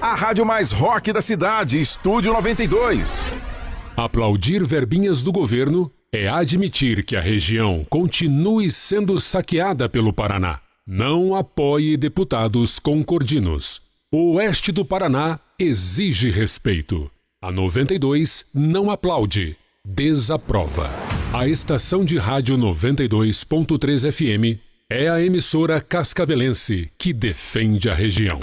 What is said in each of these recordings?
A rádio mais rock da cidade, Estúdio 92. Aplaudir verbinhas do governo é admitir que a região continue sendo saqueada pelo Paraná. Não apoie deputados concordinos. O oeste do Paraná exige respeito. A 92 não aplaude, desaprova. A estação de rádio 92.3 FM é a emissora cascavelense que defende a região.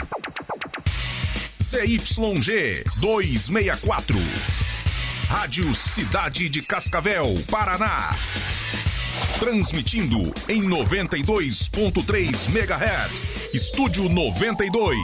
CYG 264. Rádio Cidade de Cascavel, Paraná. Transmitindo em 92.3 MHz. Estúdio 92.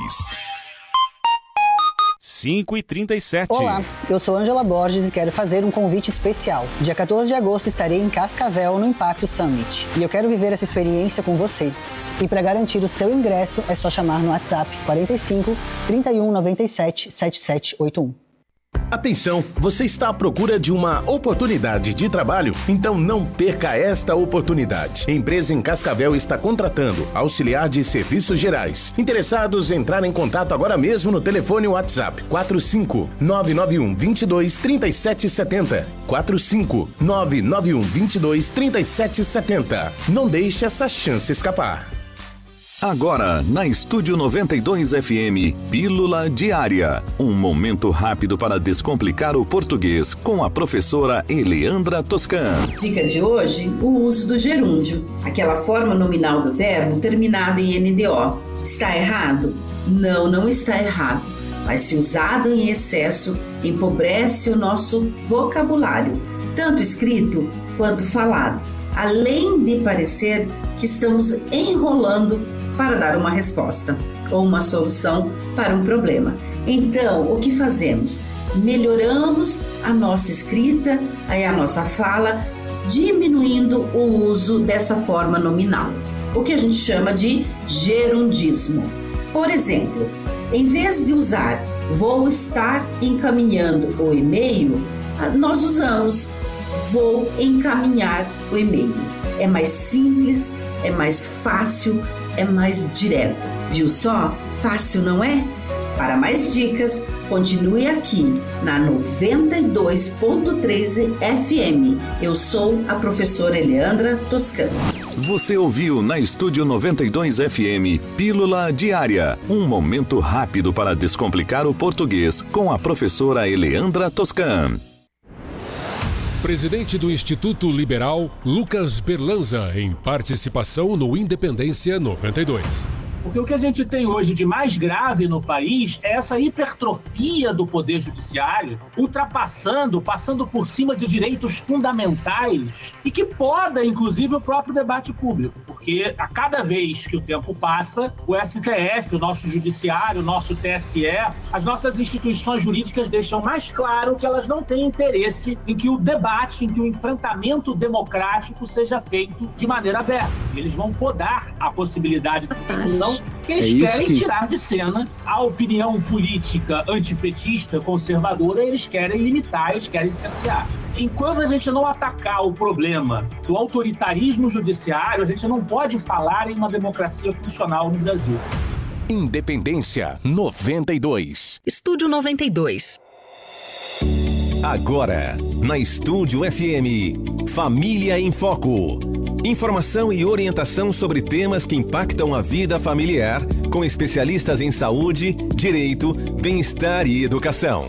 5h37. Olá, eu sou Ângela Borges e quero fazer um convite especial. Dia 14 de agosto estarei em Cascavel no Impacto Summit. E eu quero viver essa experiência com você. E para garantir o seu ingresso é só chamar no WhatsApp 45 31 97 7781. Atenção, você está à procura de uma oportunidade de trabalho? Então não perca esta oportunidade. A empresa em Cascavel está contratando auxiliar de serviços gerais. Interessados, entrar em contato agora mesmo no telefone WhatsApp 45 991 22 3770. 45 991 22 3770. Não deixe essa chance escapar. Agora, na Estúdio 92 FM, Pílula Diária. Um momento rápido para descomplicar o português com a professora Eleandra Toscan. Dica de hoje, o uso do gerúndio, aquela forma nominal do verbo terminada em NDO. Está errado? Não está errado. Mas se usado em excesso, empobrece o nosso vocabulário, tanto escrito quanto falado, além de parecer que estamos enrolando para dar uma resposta ou uma solução para um problema. Então, o que fazemos? Melhoramos a nossa escrita, a nossa fala, diminuindo o uso dessa forma nominal, o que a gente chama de gerundismo. Por exemplo, em vez de usar vou estar encaminhando o e-mail, nós usamos vou encaminhar o e-mail. É mais simples, é mais fácil, é mais direto. Viu só? Fácil, não é? Para mais dicas, continue aqui na 92.3 FM. Eu sou a professora Eleandra Toscan. Você ouviu na Estúdio 92 FM Pílula Diária. Um momento rápido para descomplicar o português com a professora Eleandra Toscan. Presidente do Instituto Liberal, Lucas Berlanza, em participação no Independência 92. Porque o que a gente tem hoje de mais grave no país é essa hipertrofia do poder judiciário, passando por cima de direitos fundamentais e que poda, inclusive, o próprio debate público. Porque a cada vez que o tempo passa, o STF, o nosso judiciário, o nosso TSE, as nossas instituições jurídicas deixam mais claro que elas não têm interesse em que o debate, em que o enfrentamento democrático seja feito de maneira aberta. Eles vão podar a possibilidade de discussão que eles querem tirar de cena. A opinião política antipetista, conservadora, eles querem limitar, eles querem cercear. Enquanto a gente não atacar o problema do autoritarismo judiciário, a gente não pode falar em uma democracia funcional no Brasil. Independência 92. Estúdio 92. Agora, na Estúdio FM, Família em Foco. Informação e orientação sobre temas que impactam a vida familiar, com especialistas em saúde, direito, bem-estar e educação.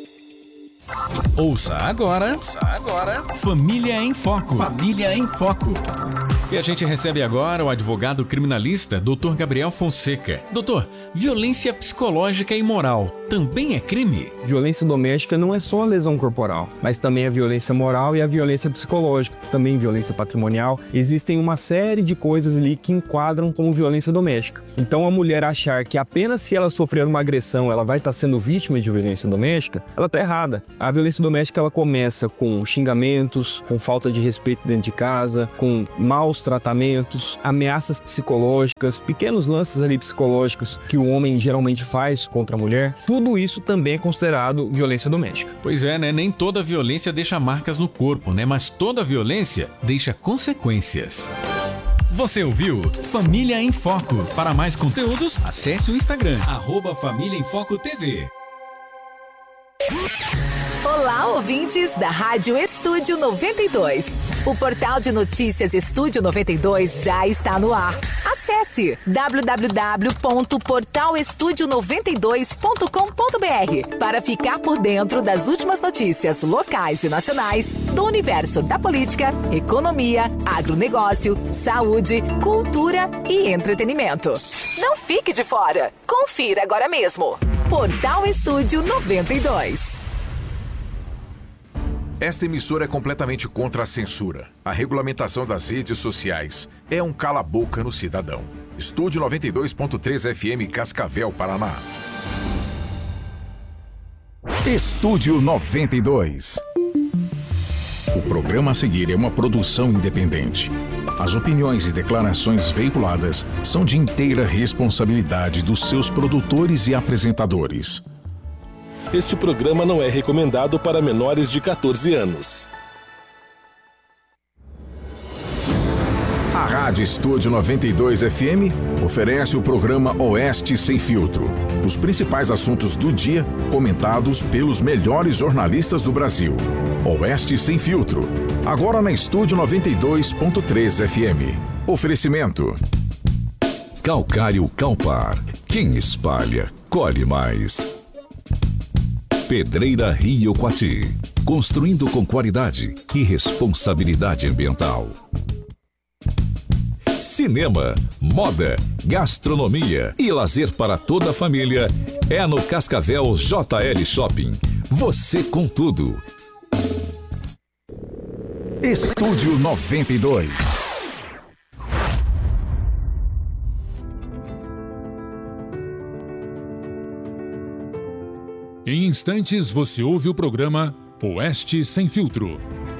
Ouça agora, Família em Foco. Família em Foco. E a gente recebe agora o advogado criminalista, Dr. Gabriel Fonseca. Doutor, violência psicológica e moral também é crime? Violência doméstica não é só a lesão corporal, mas também a violência moral e a violência psicológica, também violência patrimonial. Existem uma série de coisas ali que enquadram como violência doméstica. Então a mulher achar que apenas se ela sofrer uma agressão ela vai estar sendo vítima de violência doméstica, ela está errada. A violência doméstica ela começa com xingamentos, com falta de respeito dentro de casa, com maus tratamentos, ameaças psicológicas, pequenos lances ali psicológicos que o homem geralmente faz contra a mulher. Tudo isso também é considerado violência doméstica. Pois é, né? Nem toda violência deixa marcas no corpo, né? Mas toda violência deixa consequências. Você ouviu Família em Foco. Para mais conteúdos, acesse o Instagram, @Família em Foco TV. Olá, ouvintes da Rádio Estúdio 92. O portal de notícias Estúdio 92 já está no ar. Acesse www.portalestudio92.com.br para ficar por dentro das últimas notícias locais e nacionais do universo da política, economia, agronegócio, saúde, cultura e entretenimento. Não fique de fora. Confira agora mesmo. Portal Estúdio 92. Esta emissora é completamente contra a censura. A regulamentação das redes sociais é um cala-boca no cidadão. Estúdio 92.3 FM Cascavel, Paraná. Estúdio 92. O programa a seguir é uma produção independente. As opiniões e declarações veiculadas são de inteira responsabilidade dos seus produtores e apresentadores. Este programa não é recomendado para menores de 14 anos. A Rádio Estúdio 92 FM oferece o programa Oeste Sem Filtro. Os principais assuntos do dia comentados pelos melhores jornalistas do Brasil. Oeste Sem Filtro. Agora na Estúdio 92.3 FM. Oferecimento. Calcário Calpar. Quem espalha, colhe mais. Pedreira Rio Quati. Construindo com qualidade e responsabilidade ambiental. Cinema, moda, gastronomia e lazer para toda a família é no Cascavel JL Shopping. Você com tudo. Estúdio 92. Em instantes você ouve o programa Oeste Sem Filtro.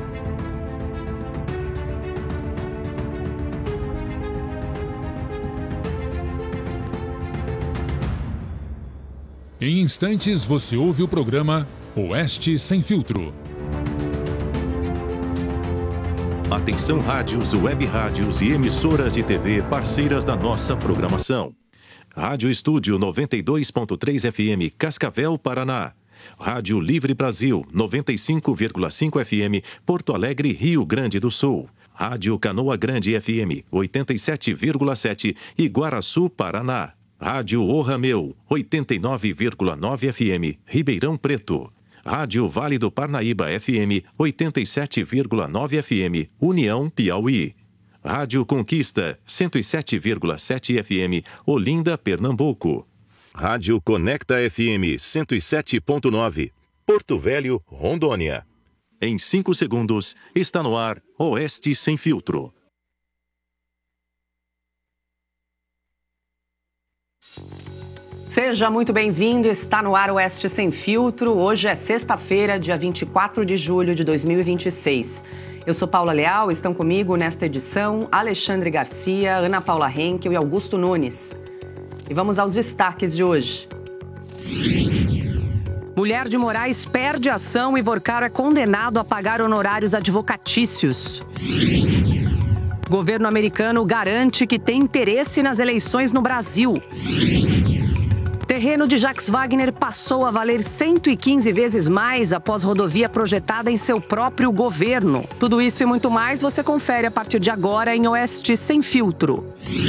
Em instantes você ouve o programa Oeste Sem Filtro. Atenção rádios, web rádios e emissoras de TV parceiras da nossa programação. Rádio Estúdio 92.3 FM Cascavel, Paraná. Rádio Livre Brasil 95,5 FM Porto Alegre, Rio Grande do Sul. Rádio Canoa Grande FM 87,7 Iguaraçu, Paraná. Rádio O Rameu 89,9 FM Ribeirão Preto. Rádio Vale do Parnaíba FM 87,9 FM União, Piauí. Rádio Conquista 107,7 FM Olinda, Pernambuco. Rádio Conecta FM 107,9 Porto Velho, Rondônia. Em 5 segundos está no ar Oeste Sem Filtro. Seja muito bem-vindo, está no ar Oeste Sem Filtro. Hoje é sexta-feira, dia 24 de julho de 2026. Eu sou Paula Leal, estão comigo nesta edição Alexandre Garcia, Ana Paula Henkel e Augusto Nunes. E vamos aos destaques de hoje. Mulher de Moraes perde ação e Vorcaro é condenado a pagar honorários advocatícios. Governo americano garante que tem interesse nas eleições no Brasil. Terreno de Jacques Wagner passou a valer 115 vezes mais após rodovia projetada em seu próprio governo. Tudo isso e muito mais você confere a partir de agora em Oeste Sem Filtro.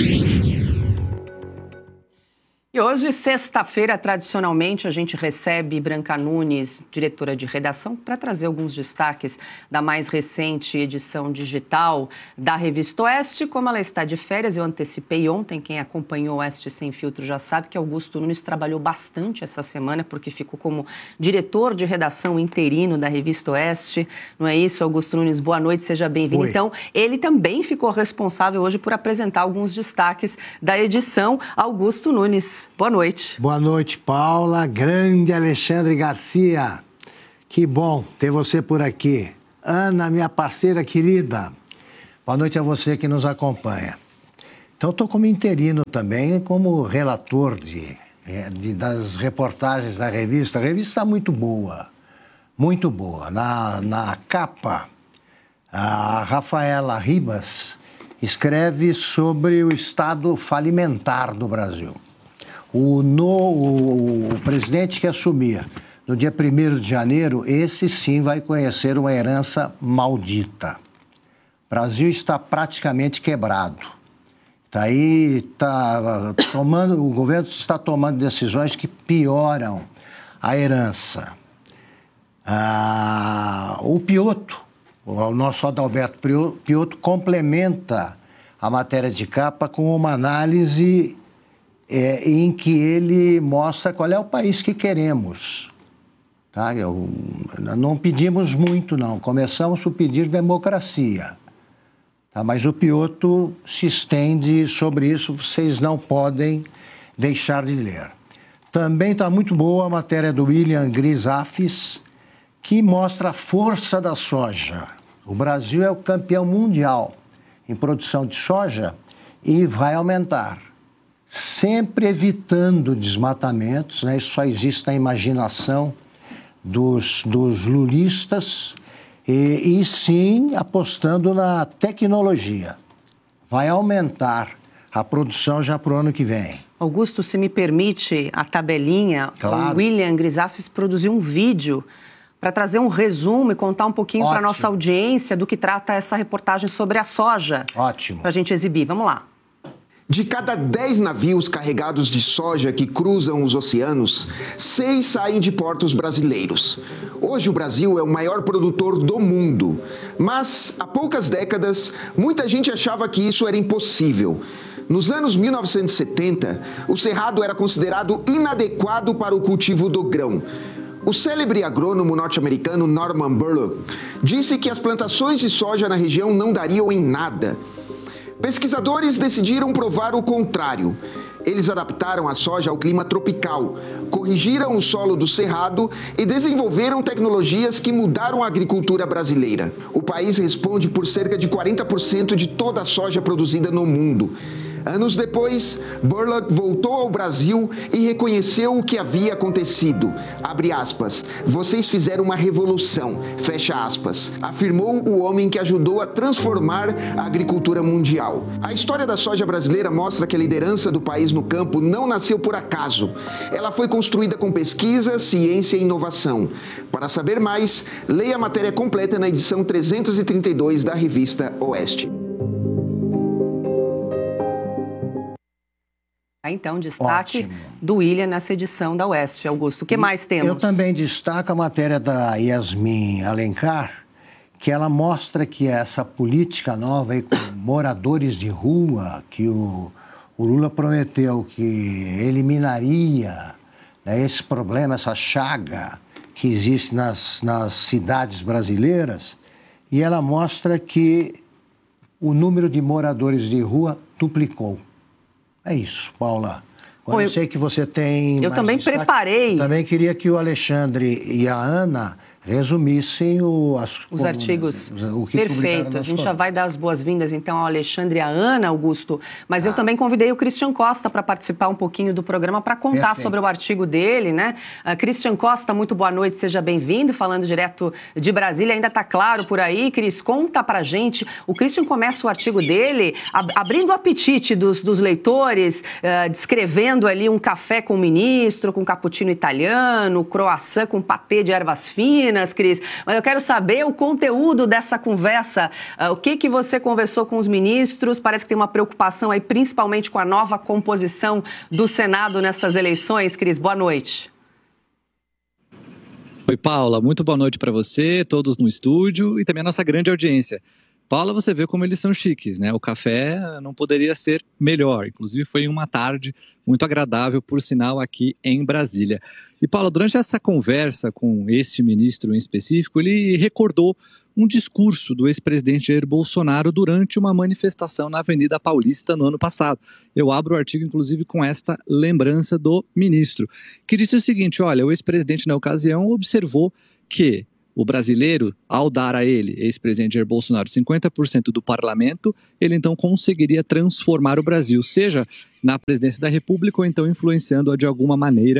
E hoje, sexta-feira, tradicionalmente, a gente recebe Branca Nunes, diretora de redação, para trazer alguns destaques da mais recente edição digital da Revista Oeste. Como ela está de férias, eu antecipei ontem, quem acompanhou Oeste Sem Filtro já sabe que Augusto Nunes trabalhou bastante essa semana, porque ficou como diretor de redação interino da Revista Oeste. Não é isso, Augusto Nunes? Boa noite, seja bem-vindo. Oi. Então, ele também ficou responsável hoje por apresentar alguns destaques da edição. Augusto Nunes. Boa noite. Boa noite, Paula. Grande Alexandre Garcia. Que bom ter você por aqui. Ana, minha parceira querida. Boa noite a você que nos acompanha. Então, estou como interino também, como relator das reportagens da revista. A revista está muito boa. Muito boa. Na capa, a Rafaela Ribas escreve sobre o estado falimentar do Brasil. O presidente que assumir no dia 1º de janeiro, esse sim vai conhecer uma herança maldita. O Brasil está praticamente quebrado. O governo está tomando decisões que pioram a herança. O Piotto, o nosso Adalberto Piotto, complementa a matéria de capa com uma análise em que ele mostra qual é o país que queremos. Tá? Não pedimos muito, não. Começamos por pedir democracia. Tá? Mas o Piotto se estende sobre isso, vocês não podem deixar de ler. Também está muito boa a matéria do William Grisafis, que mostra a força da soja. O Brasil é o campeão mundial em produção de soja e vai aumentar. Sempre evitando desmatamentos, né? Isso só existe na imaginação dos lulistas, e sim apostando na tecnologia. Vai aumentar a produção já para o ano que vem. Augusto, se me permite a tabelinha, claro. O William Grisafis produziu um vídeo para trazer um resumo e contar um pouquinho para a nossa audiência do que trata essa reportagem sobre a soja. Ótimo. Para a gente exibir. Vamos lá. De cada 10 navios carregados de soja que cruzam os oceanos, 6 saem de portos brasileiros. Hoje o Brasil é o maior produtor do mundo, mas há poucas décadas muita gente achava que isso era impossível. Nos anos 1970, o cerrado era considerado inadequado para o cultivo do grão. O célebre agrônomo norte-americano Norman Borlaug disse que as plantações de soja na região não dariam em nada. Pesquisadores decidiram provar o contrário. Eles adaptaram a soja ao clima tropical, corrigiram o solo do cerrado e desenvolveram tecnologias que mudaram a agricultura brasileira. O país responde por cerca de 40% de toda a soja produzida no mundo. Anos depois, Borlaug voltou ao Brasil e reconheceu o que havia acontecido. Abre aspas, vocês fizeram uma revolução, fecha aspas, afirmou o homem que ajudou a transformar a agricultura mundial. A história da soja brasileira mostra que a liderança do país no campo não nasceu por acaso. Ela foi construída com pesquisa, ciência e inovação. Para saber mais, leia a matéria completa na edição 332 da revista Oeste. Então, destaque do William nessa edição da Oeste. Augusto, o que mais temos? Eu também destaco a matéria da Yasmin Alencar, que ela mostra que essa política nova aí com moradores de rua, que o Lula prometeu que eliminaria, né, esse problema, essa chaga que existe nas cidades brasileiras, e ela mostra que o número de moradores de rua duplicou. É isso, Paula. Eu sei que você tem... Eu também preparei. Também queria que o Alexandre e a Ana resumissem os artigos. Perfeito. A gente já vai dar as boas-vindas, então, ao Alexandre e à Ana, Augusto. Mas eu também convidei o Christian Costa para participar um pouquinho do programa para contar sobre o artigo dele, né? Christian Costa, muito boa noite, seja bem-vindo. Falando direto de Brasília, ainda está claro por aí. Cris, conta pra gente. O Christian começa o artigo dele abrindo o apetite dos leitores, descrevendo ali um café com o ministro, com cappuccino italiano, croissant com patê de ervas finas, Cris, mas eu quero saber o conteúdo dessa conversa. O que você conversou com os ministros? Parece que tem uma preocupação aí, principalmente com a nova composição do Senado nessas eleições. Cris, boa noite. Oi, Paula, muito boa noite para você, todos no estúdio e também a nossa grande audiência. Paula, você vê como eles são chiques, né? O café não poderia ser melhor, inclusive foi uma tarde muito agradável, por sinal, aqui em Brasília. E Paula, durante essa conversa com este ministro em específico, ele recordou um discurso do ex-presidente Jair Bolsonaro durante uma manifestação na Avenida Paulista no ano passado. Eu abro o artigo, inclusive, com esta lembrança do ministro, que disse o seguinte, olha, o ex-presidente na ocasião observou que o brasileiro, ao dar a ele, ex-presidente Jair Bolsonaro, 50% do parlamento, ele então conseguiria transformar o Brasil, seja na presidência da República ou então influenciando-a de alguma maneira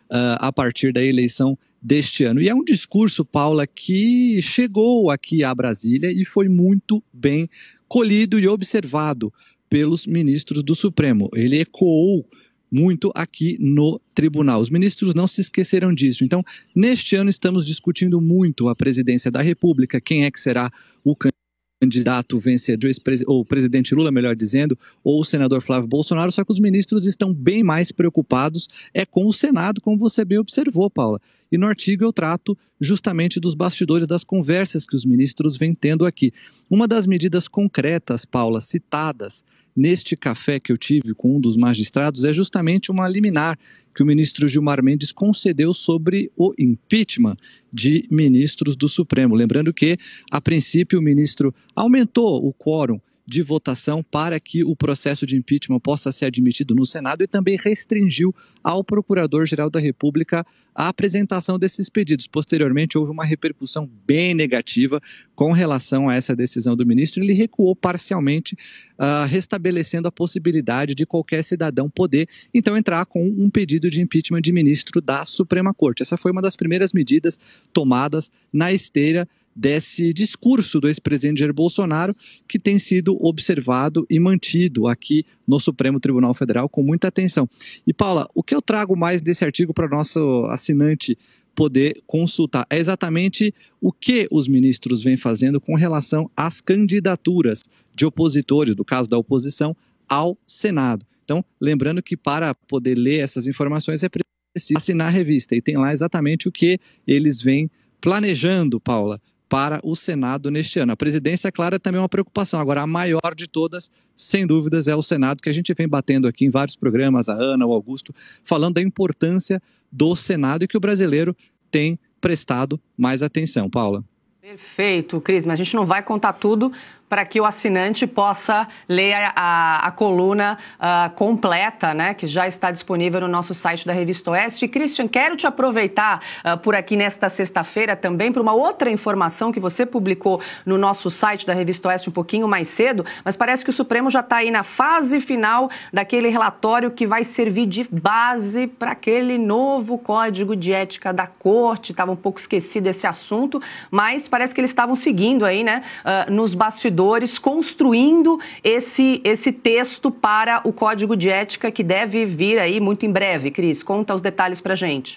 a partir da eleição deste ano. E é um discurso, Paula, que chegou aqui a Brasília e foi muito bem colhido e observado pelos ministros do Supremo. Ele ecoou muito aqui no tribunal. Os ministros não se esqueceram disso. Então, neste ano estamos discutindo muito a presidência da República, quem é que será o candidato vencedor, ou o presidente Lula, melhor dizendo, ou o senador Flávio Bolsonaro, só que os ministros estão bem mais preocupados com o Senado, como você bem observou, Paula. E no artigo eu trato justamente dos bastidores das conversas que os ministros vêm tendo aqui. Uma das medidas concretas, Paula, citadas neste café que eu tive com um dos magistrados é justamente uma liminar que o ministro Gilmar Mendes concedeu sobre o impeachment de ministros do Supremo. Lembrando que, a princípio, o ministro aumentou o quórum de votação para que o processo de impeachment possa ser admitido no Senado e também restringiu ao Procurador-Geral da República a apresentação desses pedidos. Posteriormente, houve uma repercussão bem negativa com relação a essa decisão do ministro. Ele recuou parcialmente, restabelecendo a possibilidade de qualquer cidadão poder, então, entrar com um pedido de impeachment de ministro da Suprema Corte. Essa foi uma das primeiras medidas tomadas na esteira desse discurso do ex-presidente Jair Bolsonaro, que tem sido observado e mantido aqui no Supremo Tribunal Federal com muita atenção. E, Paula, o que eu trago mais desse artigo para o nosso assinante poder consultar é exatamente o que os ministros vêm fazendo com relação às candidaturas de opositores, do caso da oposição, ao Senado. Então, lembrando que para poder ler essas informações é preciso assinar a revista, e tem lá exatamente o que eles vêm planejando, Paula, para o Senado neste ano. A presidência, é claro, é também uma preocupação. Agora, a maior de todas, sem dúvidas, é o Senado, que a gente vem batendo aqui em vários programas, a Ana, o Augusto, falando da importância do Senado e que o brasileiro tem prestado mais atenção. Paula. Perfeito, Cris, mas a gente não vai contar tudo para que o assinante possa ler a coluna completa, né, que já está disponível no nosso site da Revista Oeste. E, Christian, quero te aproveitar por aqui nesta sexta-feira também para uma outra informação que você publicou no nosso site da Revista Oeste um pouquinho mais cedo, mas parece que o Supremo já está aí na fase final daquele relatório que vai servir de base para aquele novo Código de Ética da Corte. Estava um pouco esquecido esse assunto, mas parece que eles estavam seguindo aí, né, nos bastidores, construindo esse texto para o Código de Ética que deve vir aí muito em breve. Cris, conta os detalhes para a gente.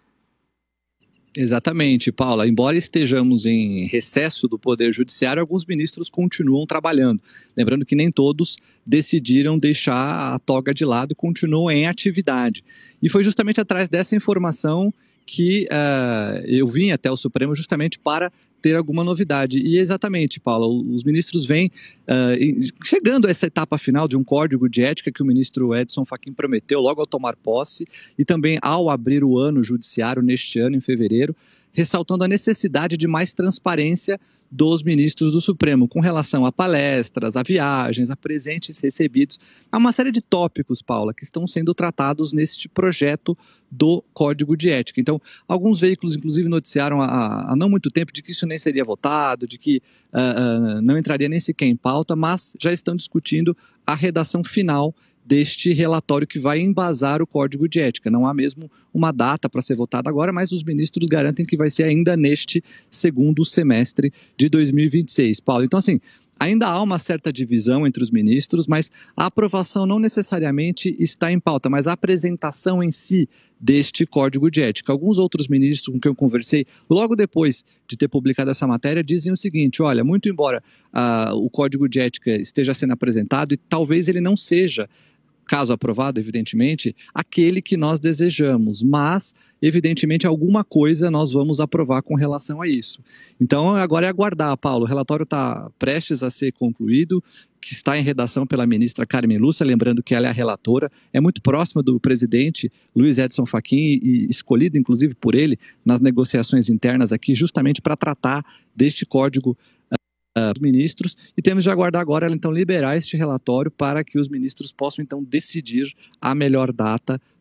Exatamente, Paula. Embora estejamos em recesso do Poder Judiciário, alguns ministros continuam trabalhando. Lembrando que nem todos decidiram deixar a toga de lado e continuam em atividade. E foi justamente atrás dessa informação que eu vim até o Supremo justamente para ter alguma novidade. E exatamente, Paula, os ministros vêm chegando a essa etapa final de um código de ética que o ministro Edson Fachin prometeu logo ao tomar posse e também ao abrir o ano judiciário neste ano, em fevereiro, ressaltando a necessidade de mais transparência dos ministros do Supremo, com relação a palestras, a viagens, a presentes recebidos. Há uma série de tópicos, Paula, que estão sendo tratados neste projeto do Código de Ética. Então, alguns veículos, inclusive, noticiaram há não muito tempo de que isso nem seria votado, de que não entraria nem sequer em pauta, mas já estão discutindo a redação final deste relatório que vai embasar o Código de Ética. Não há mesmo uma data para ser votada agora, mas os ministros garantem que vai ser ainda neste segundo semestre de 2026. Paulo, então assim, ainda há uma certa divisão entre os ministros, mas a aprovação não necessariamente está em pauta, mas a apresentação em si deste Código de Ética. Alguns outros ministros com quem eu conversei, logo depois de ter publicado essa matéria, dizem o seguinte: olha, muito embora o Código de Ética esteja sendo apresentado e talvez ele não seja, caso aprovado, evidentemente, aquele que nós desejamos, mas, evidentemente, alguma coisa nós vamos aprovar com relação a isso. Então, agora é aguardar, Paulo. O relatório está prestes a ser concluído, que está em redação pela ministra Carmen Lúcia, lembrando que ela é a relatora, é muito próxima do presidente Luiz Edson Fachin e escolhida, inclusive, por ele nas negociações internas aqui, justamente para tratar deste código dos ministros, e temos de aguardar agora ela então liberar este relatório para que os ministros possam então decidir a melhor data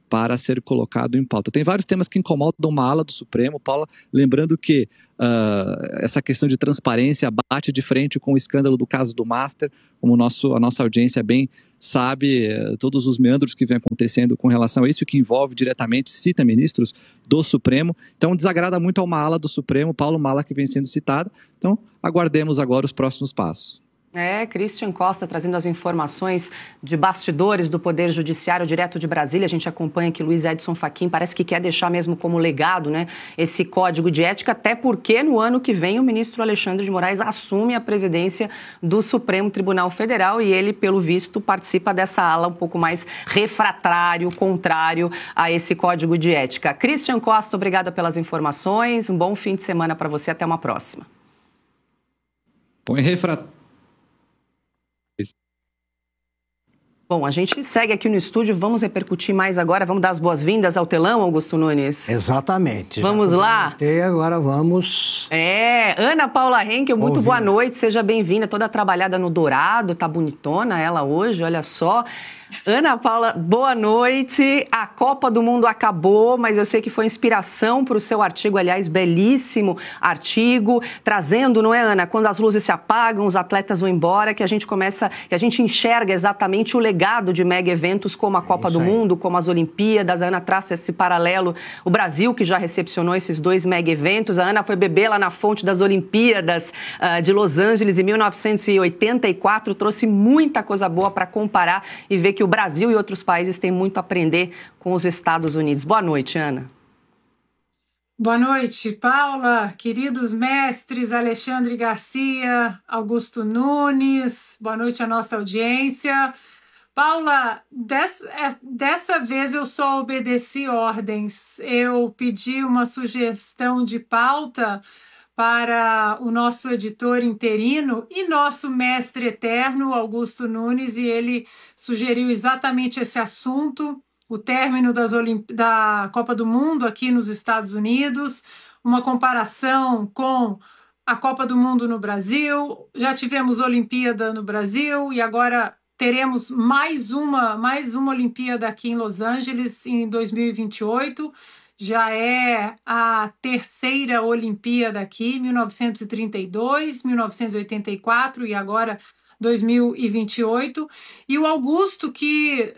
para ser colocado em pauta. Tem vários temas que incomodam uma ala do Supremo, Paula, lembrando que essa questão de transparência bate de frente com o escândalo do caso do Master, como a nossa audiência bem sabe, todos os meandros que vem acontecendo com relação a isso, que envolve diretamente, cita ministros do Supremo. Então desagrada muito a uma ala do Supremo, Paulo, uma ala que vem sendo citada. Então aguardemos agora os próximos passos. Christian Costa trazendo as informações de bastidores do Poder Judiciário direto de Brasília. A gente acompanha que Luiz Edson Fachin parece que quer deixar mesmo como legado, né, esse código de ética, até porque no ano que vem o ministro Alexandre de Moraes assume a presidência do Supremo Tribunal Federal e ele, pelo visto, participa dessa ala um pouco mais refratário, contrário a esse código de ética. Christian Costa, obrigada pelas informações, um bom fim de semana para você, até uma próxima. Põe refratário. Bom, a gente segue aqui no estúdio, vamos repercutir mais agora, vamos dar as boas-vindas ao telão, Augusto Nunes? Exatamente. Vamos lá? Agora vamos... Ana Paula Henkel, muito boa noite, seja bem-vinda, toda trabalhada no dourado, tá bonitona ela hoje, olha só. Ana Paula, boa noite. A Copa do Mundo acabou, mas eu sei que foi inspiração para o seu artigo, aliás, belíssimo artigo, trazendo, não é, Ana, quando as luzes se apagam, os atletas vão embora, que a gente enxerga exatamente o legado de mega eventos como a Copa do Mundo, como as Olimpíadas. A Ana traça esse paralelo, o Brasil que já recepcionou esses 2 mega eventos. A Ana foi beber lá na fonte das Olimpíadas de Los Angeles em 1984, trouxe muita coisa boa para comparar e ver que o Brasil e outros países têm muito a aprender com os Estados Unidos. Boa noite, Ana. Boa noite, Paula, queridos mestres Alexandre Garcia, Augusto Nunes, boa noite à nossa audiência. Paula, dessa vez eu só obedeci ordens. Eu pedi uma sugestão de pauta para o nosso editor interino e nosso mestre eterno, Augusto Nunes, e ele sugeriu exatamente esse assunto, o término da Copa do Mundo aqui nos Estados Unidos, uma comparação com a Copa do Mundo no Brasil. Já tivemos Olimpíada no Brasil e agora teremos mais uma Olimpíada aqui em Los Angeles em 2028. Já é a 3ª Olimpíada aqui, 1932, 1984 e agora 2028. E o Augusto, que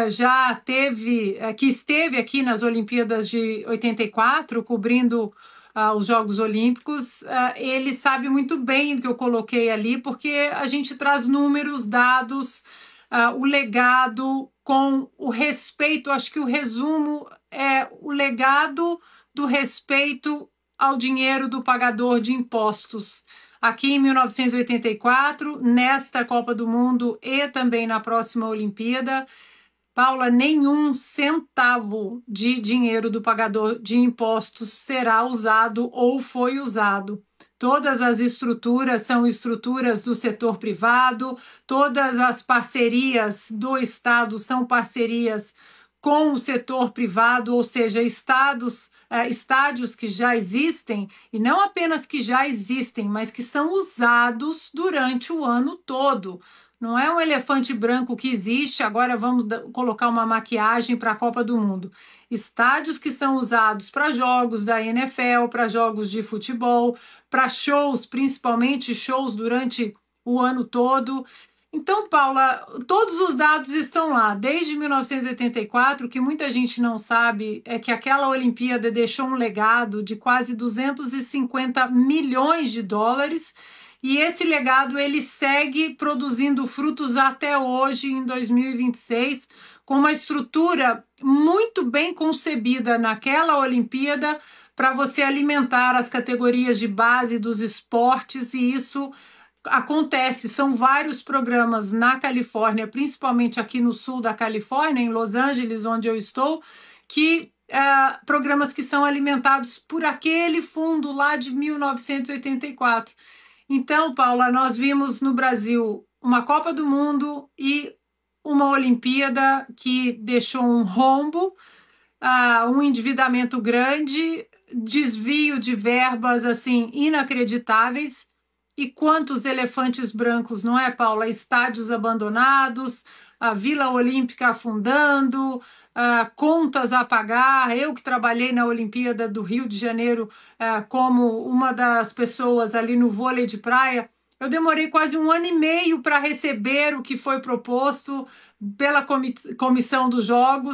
que esteve aqui nas Olimpíadas de 84, cobrindo os Jogos Olímpicos, ele sabe muito bem o que eu coloquei ali, porque a gente traz números, dados, o legado com o respeito. Acho que o resumo é o legado do respeito ao dinheiro do pagador de impostos. Aqui em 1984, nesta Copa do Mundo e também na próxima Olimpíada, Paula, nenhum centavo de dinheiro do pagador de impostos será usado ou foi usado. Todas as estruturas são estruturas do setor privado, todas as parcerias do Estado são parcerias com o setor privado, ou seja, estádios que já existem, e não apenas que já existem, mas que são usados durante o ano todo. Não é um elefante branco que existe, agora vamos colocar uma maquiagem para a Copa do Mundo. Estádios que são usados para jogos da NFL, para jogos de futebol, para shows, principalmente shows durante o ano todo. Então, Paula, todos os dados estão lá. Desde 1984, o que muita gente não sabe é que aquela Olimpíada deixou um legado de quase 250 milhões de dólares. E esse legado ele segue produzindo frutos até hoje, em 2026, com uma estrutura muito bem concebida naquela Olimpíada para você alimentar as categorias de base dos esportes, e isso acontece. São vários programas na Califórnia, principalmente aqui no sul da Califórnia, em Los Angeles, onde eu estou, que programas que são alimentados por aquele fundo lá de 1984. Então, Paula, nós vimos no Brasil uma Copa do Mundo e uma Olimpíada que deixou um rombo, um endividamento grande, desvio de verbas assim inacreditáveis. E quantos elefantes brancos, não é, Paula? Estádios abandonados, a Vila Olímpica afundando, contas a pagar. Eu que trabalhei na Olimpíada do Rio de Janeiro como uma das pessoas ali no vôlei de praia, eu demorei quase 1 ano e meio para receber o que foi proposto pela comissão dos Jogos.